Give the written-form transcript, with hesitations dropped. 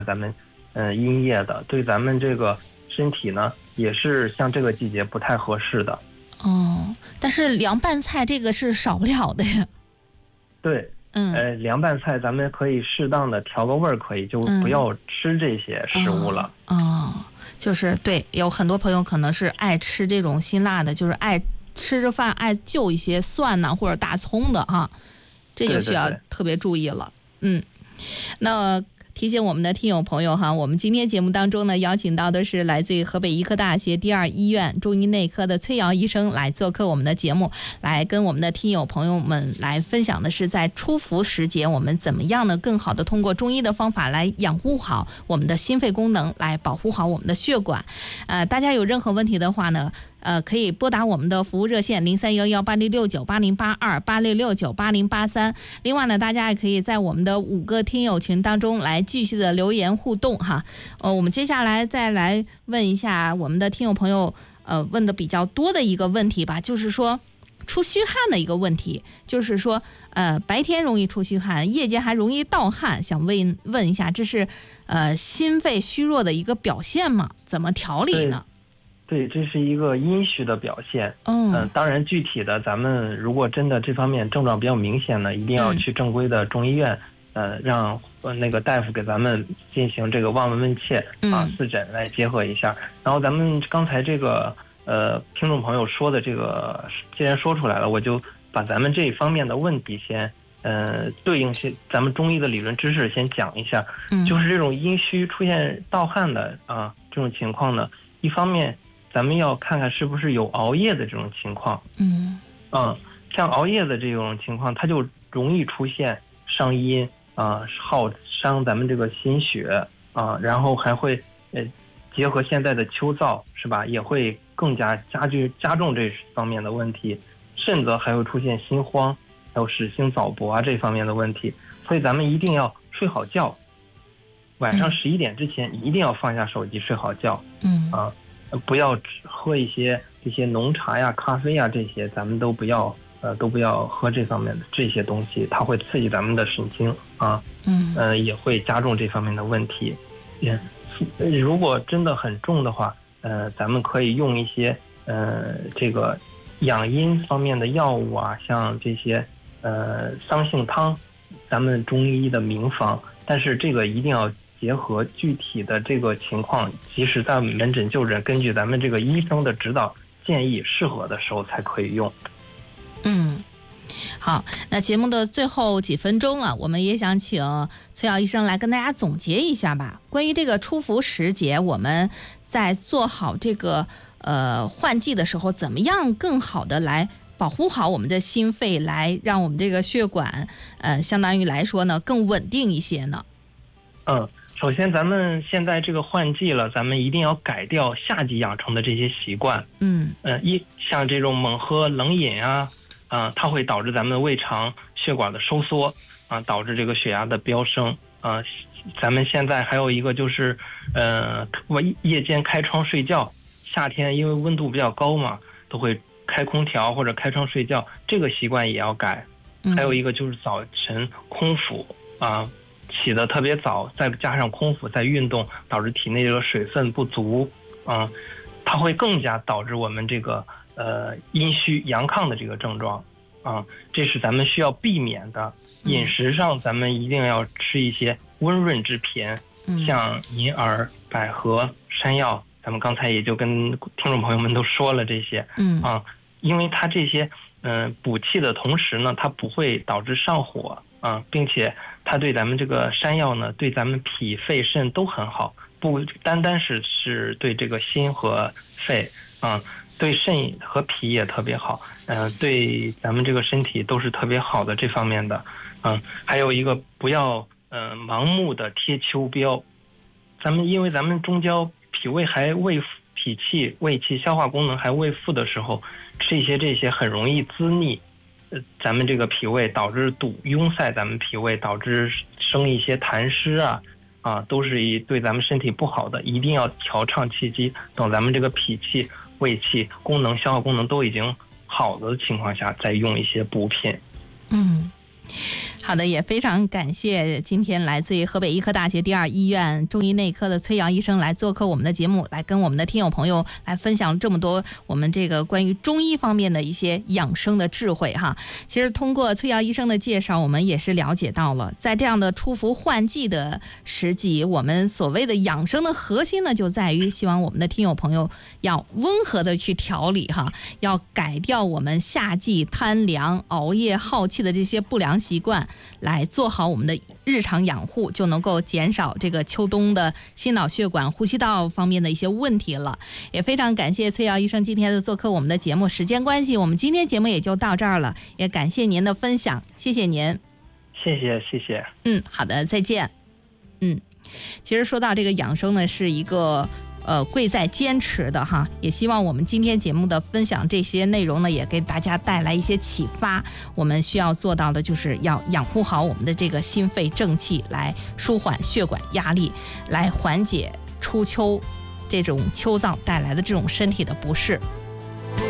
咱们阴液的，对咱们这个身体呢也是像这个季节不太合适的。 但是凉拌菜这个是少不了的呀。 对，凉拌菜咱们可以适当的调个味儿，可以就不要吃这些食物了。 就是对，有很多朋友可能是爱吃这种辛辣的，就是爱吃着饭爱就一些蒜呐或者大葱的哈，这就需要特别注意了。那提醒我们的听友朋友哈，我们今天节目当中呢，邀请到的是来自于河北医科大学第2医院中医内科的崔瑶医生来做客我们的节目，来跟我们的听友朋友们来分享的是在初伏时节，我们怎么样呢更好的通过中医的方法来养护好我们的心肺功能，来保护好我们的血管。大家有任何问题的话呢，可以拨打我们的服务热线03118669808286698083。另外呢，大家也可以在我们的5个听友群当中来继续的留言互动哈。我们接下来再来问一下我们的听友朋友问的比较多的一个问题吧，就是说出虚汗的一个问题，就是说白天容易出虚汗，夜间还容易盗汗，想问一下，这是心肺虚弱的一个表现吗？怎么调理呢？ 对，这是一个阴虚的表现。当然具体的咱们如果真的这方面症状比较明显呢，一定要去正规的中医院，让那个大夫给咱们进行这个望闻问切四诊来结合一下。然后咱们刚才这个听众朋友说的这个，既然说出来了，我就把咱们这一方面的问题先对应些咱们中医的理论知识先讲一下。就是这种阴虚出现盗汗的这种情况呢，一方面咱们要看看是不是有熬夜的这种情况。像熬夜的这种情况，它就容易出现伤阴耗伤咱们这个心血然后还会结合现在的秋燥是吧，也会更加加重这方面的问题，甚至还会出现心慌，还有使性早搏这方面的问题。所以咱们一定要睡好觉，晚上11点之前一定要放下手机睡好觉。不要喝一些这些浓茶呀、咖啡呀，这些咱们都不要喝这方面的这些东西，它会刺激咱们的神经也会加重这方面的问题。如果真的很重的话，咱们可以用一些这个养阴方面的药物像这些桑杏汤，咱们中医的名方，但是这个一定要结合具体的这个情况，即使在门诊就诊，根据咱们这个医生的指导建议，适合的时候才可以用。 好，那节目的最后几分钟了，我们也想请崔瑶医生来跟大家总结一下吧。关于这个初伏时节，我们在做好这个换季的时候，怎么样更好的来保护好我们的心肺，来让我们这个血管相当于来说呢更稳定一些呢？ 首先咱们现在这个换季了，咱们一定要改掉夏季养成的这些习惯。像这种猛喝冷饮它会导致咱们胃肠血管的收缩导致这个血压的飙升咱们现在还有一个就是夜间开窗睡觉，夏天因为温度比较高嘛，都会开空调或者开窗睡觉，这个习惯也要改。还有一个就是早晨空腹起得特别早，再加上空腹再运动，导致体内这个水分不足它会更加导致我们这个阴虚阳亢的这个症状这是咱们需要避免的。饮食上咱们一定要吃一些温润之品，像银耳、百合、山药，咱们刚才也就跟听众朋友们都说了这些因为它这些补气的同时呢，它不会导致上火并且它对咱们这个山药呢，对咱们脾肺肾都很好，不单单是对这个心和肺对肾和脾也特别好对咱们这个身体都是特别好的这方面的还有一个不要盲目的贴秋膘，因为咱们中焦脾胃还未脾气、胃气、消化功能还未复的时候，吃一些这些很容易滋腻咱们这个脾胃，导致壅塞咱们脾胃，导致生一些痰湿都是对咱们身体不好的。一定要调畅气机，等咱们这个脾气、胃气功能、消化功能都已经好的情况下，再用一些补品。 好的，也非常感谢今天来自于河北医科大学第2医院中医内科的崔瑶医生来做客我们的节目，来跟我们的听友朋友来分享这么多我们这个关于中医方面的一些养生的智慧哈。其实通过崔瑶医生的介绍，我们也是了解到了，在这样的出伏换季的时节，我们所谓的养生的核心呢，就在于希望我们的听友朋友要温和的去调理哈，要改掉我们夏季贪凉、熬夜、耗气的这些不良习惯，来做好我们的日常养护，就能够减少这个秋冬的心脑血管、呼吸道方面的一些问题了。也非常感谢崔瑶医生今天的做客我们的节目，时间关系，我们今天节目也就到这儿了，也感谢您的分享，谢谢您。 谢谢。 好的，再见。其实说到这个养生呢，是一个贵在坚持的哈，也希望我们今天节目的分享这些内容呢，也给大家带来一些启发。我们需要做到的就是要养护好我们的这个心肺正气，来舒缓血管压力，来缓解初秋这种秋燥带来的这种身体的不适。